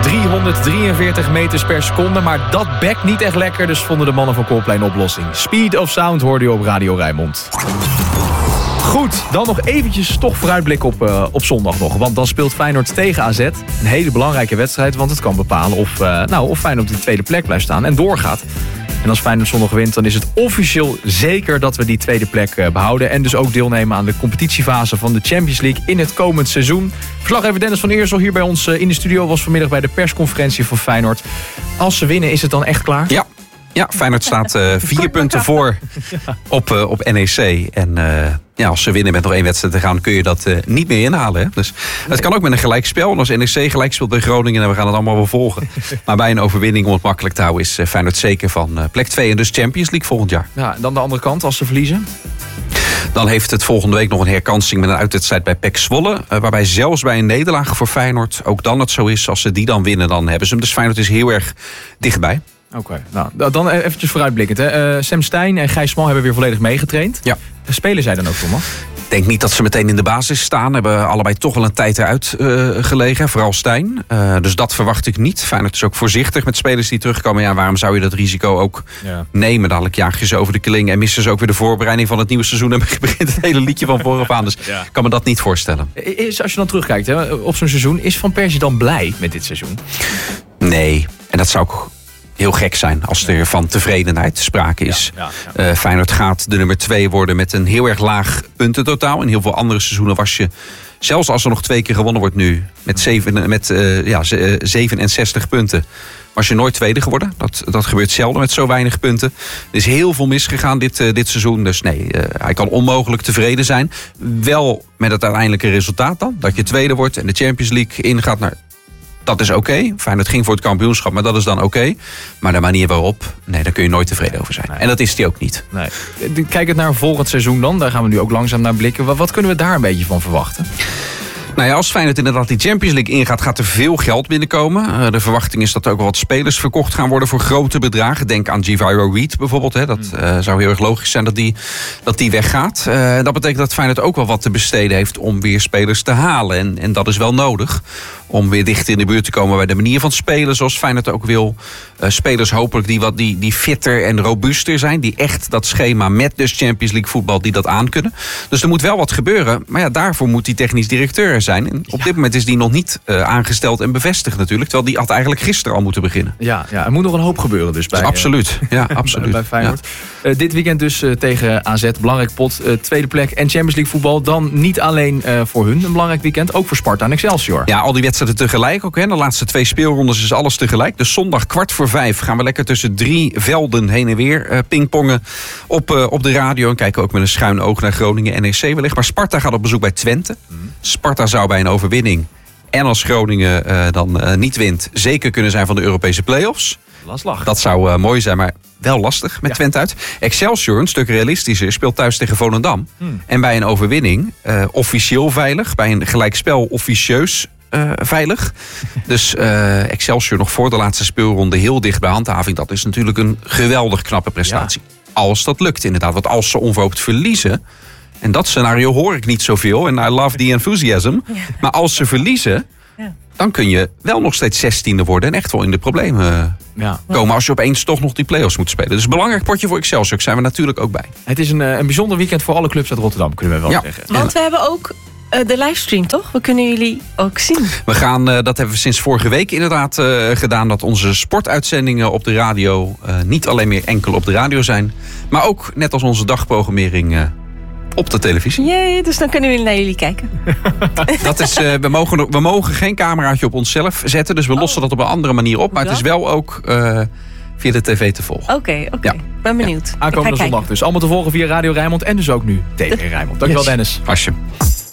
343 meters per seconde, maar dat bekt niet echt lekker. Dus vonden de mannen van Coldplay een oplossing. Speed of Sound hoorde je op Radio Rijnmond. Goed, dan nog eventjes toch vooruitblikken op zondag nog. Want dan speelt Feyenoord tegen AZ. Een hele belangrijke wedstrijd, want het kan bepalen of Feyenoord op die tweede plek blijft staan en doorgaat. En als Feyenoord zondag wint, dan is het officieel zeker dat we die tweede plek behouden. En dus ook deelnemen aan de competitiefase van de Champions League in het komend seizoen. Verslaggever Dennis van Eersel hier bij ons in de studio was vanmiddag bij de persconferentie van Feyenoord. Als ze winnen, is het dan echt klaar? Ja, Feyenoord staat 4 punten voor op NEC. En als ze winnen met nog 1 wedstrijd te gaan, kun je dat niet meer inhalen. Hè? Dus het kan ook met een gelijkspel. En als NEC gelijk speelt bij Groningen, en we gaan het allemaal wel volgen. Maar bij een overwinning om het makkelijk te houden is Feyenoord zeker van plek 2 en dus Champions League volgend jaar. Ja, dan de andere kant, als ze verliezen? Dan heeft het volgende week nog een herkansing met een uitwedstrijd bij PEC Zwolle. Waarbij zelfs bij een nederlaag voor Feyenoord ook dan het zo is. Als ze die dan winnen, dan hebben ze hem. Dus Feyenoord is heel erg dichtbij. Oké, nou, dan eventjes vooruitblikkend. Hè. Sam Stein en Gijs Smal hebben weer volledig meegetraind. Ja. Spelen zij dan ook, Thomas? Ik denk niet dat ze meteen in de basis staan. Hebben allebei toch wel een tijd eruit gelegen. Vooral Stein. Dus dat verwacht ik niet. Feyenoord is ook voorzichtig met spelers die terugkomen. Ja, waarom zou je dat risico ook nemen? Dadelijk jaag je ze over de kling. En missen ze ook weer de voorbereiding van het nieuwe seizoen. En begint het hele liedje van vooraf aan. Dus ik kan me dat niet voorstellen. Als je dan terugkijkt op zo'n seizoen. Is Van Persie dan blij met dit seizoen? Nee. En dat zou ook heel gek zijn als er van tevredenheid sprake is. Feyenoord gaat de nummer 2 worden met een heel erg laag puntentotaal. In heel veel andere seizoenen was je, zelfs als er nog 2 keer gewonnen wordt nu, met 67 punten, was je nooit tweede geworden. Dat gebeurt zelden met zo weinig punten. Er is heel veel misgegaan dit seizoen. Dus nee, hij kan onmogelijk tevreden zijn. Wel met het uiteindelijke resultaat dan. Dat je tweede wordt en de Champions League ingaat naar. Dat is oké. Feyenoord ging voor het kampioenschap, maar dat is dan oké. Maar de manier waarop, nee, daar kun je nooit tevreden over zijn. Nee. En dat is hij ook niet. Nee. Kijk het naar volgend seizoen dan. Daar gaan we nu ook langzaam naar blikken. Wat kunnen we daar een beetje van verwachten? Nou ja, als Feyenoord inderdaad die Champions League ingaat, gaat er veel geld binnenkomen. De verwachting is dat er ook wel wat spelers verkocht gaan worden voor grote bedragen. Denk aan Giviro Reed bijvoorbeeld. Hè. Dat zou heel erg logisch zijn dat die weggaat. Dat betekent dat Feyenoord ook wel wat te besteden heeft om weer spelers te halen. En dat is wel nodig om weer dichter in de buurt te komen bij de manier van spelen zoals Feyenoord ook wil. Spelers hopelijk die fitter en robuuster zijn. Die echt dat schema met dus Champions League voetbal die dat aankunnen. Dus er moet wel wat gebeuren. Maar ja, daarvoor moet die technisch directeur zijn. En op dit moment is die nog niet aangesteld en bevestigd natuurlijk. Terwijl die had eigenlijk gisteren al moeten beginnen. Ja, er moet nog een hoop gebeuren dus bij. Absoluut. Ja, absoluut. Bij Feyenoord. Ja. Dit weekend dus tegen AZ. Belangrijk pot. Tweede plek en Champions League voetbal. Dan niet alleen voor hun een belangrijk weekend. Ook voor Sparta en Excelsior. Ja, al die wedstrijden tegelijk ook. Hè. De laatste 2 speelrondes is alles tegelijk. Dus zondag 4:45 gaan we lekker tussen 3 velden heen en weer pingpongen op de radio. En kijken ook met een schuin oog naar Groningen NEC wellicht. Maar Sparta gaat op bezoek bij Twente. Sparta zou bij een overwinning en als Groningen dan niet wint, zeker kunnen zijn van de Europese play-offs. Dat zou mooi zijn, maar wel lastig met Twente uit. Excelsior, een stuk realistischer, speelt thuis tegen Volendam. En bij een overwinning officieel veilig. Bij een gelijkspel officieus veilig. Dus Excelsior nog voor de laatste speelronde heel dicht bij handhaving. Dat is natuurlijk een geweldig knappe prestatie. Ja. Als dat lukt inderdaad. Want als ze onverhoopt verliezen, en dat scenario hoor ik niet zoveel. En I love the enthusiasm. Ja. Maar als ze verliezen, dan kun je wel nog steeds 16e worden. En echt wel in de problemen komen. Als je opeens toch nog die play-offs moet spelen. Dus een belangrijk potje voor Excelsior. Zijn we natuurlijk ook bij. Het is een bijzonder weekend voor alle clubs uit Rotterdam, kunnen we wel zeggen. Want we hebben ook de livestream, toch? We kunnen jullie ook zien. We gaan, dat hebben we sinds vorige week inderdaad gedaan. Dat onze sportuitzendingen op de radio niet alleen meer enkel op de radio zijn. Maar ook, net als onze dagprogrammering, op de televisie. Jee, dus dan kunnen jullie naar jullie kijken. Dat is, we mogen geen cameraatje op onszelf zetten. Dus we lossen dat op een andere manier op. Maar het is wel ook via de tv te volgen. Oké. Ben benieuwd. Aankomende zondag dus. Allemaal te volgen via Radio Rijnmond en dus ook nu TV Rijnmond. Dankjewel Dennis. Asje.